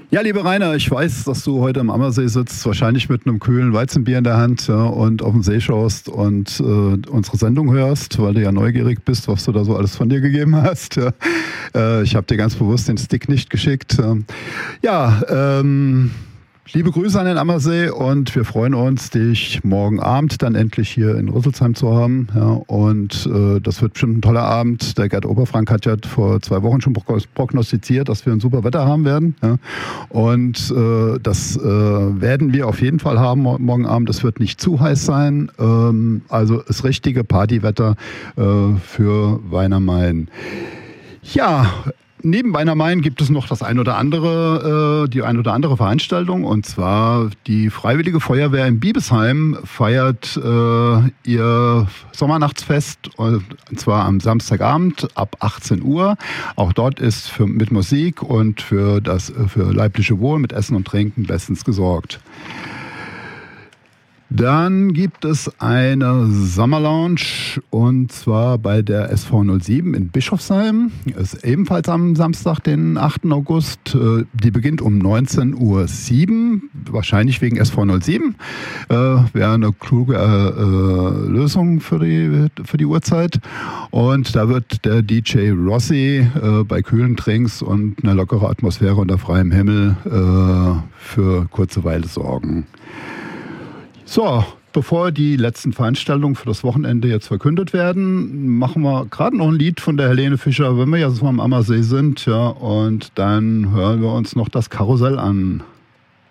Ja, lieber Rainer, ich weiß, dass du heute am Ammersee sitzt, wahrscheinlich mit einem kühlen Weizenbier in der Hand, ja, und auf den See schaust und unsere Sendung hörst, weil du ja neugierig bist, was du da so alles von dir gegeben hast. Ja. Ich habe dir ganz bewusst den Stick nicht geschickt. Liebe Grüße an den Ammersee und wir freuen uns, dich morgen Abend dann endlich hier in Rüsselsheim zu haben. Ja, und das wird bestimmt ein toller Abend. Der Gerd Oberfrank hat ja vor 2 Wochen schon prognostiziert, dass wir ein super Wetter haben werden. Ja. Und das werden wir auf jeden Fall haben morgen Abend. Es wird nicht zu heiß sein. Also das richtige Partywetter für Weinermain. Ja, neben Weinermain gibt es noch die ein oder andere Veranstaltung, und zwar die Freiwillige Feuerwehr in Biebesheim feiert ihr Sommernachtsfest, und zwar am Samstagabend ab 18 Uhr. Auch dort ist mit Musik und für leibliche Wohl mit Essen und Trinken bestens gesorgt. Dann gibt es eine Sommerlounge, und zwar bei der SV07 in Bischofsheim. Ist ebenfalls am Samstag, den 8. August. Die beginnt um 19:07 Uhr, wahrscheinlich wegen SV07. Wäre eine kluge Lösung für die Uhrzeit. Und da wird der DJ Rossi bei kühlen Drinks und einer lockeren Atmosphäre unter freiem Himmel für kurze Weile sorgen. So, bevor die letzten Veranstaltungen für das Wochenende jetzt verkündet werden, machen wir gerade noch ein Lied von der Helene Fischer, wenn wir ja so am Ammersee sind. Ja, und dann hören wir uns noch das Karussell an.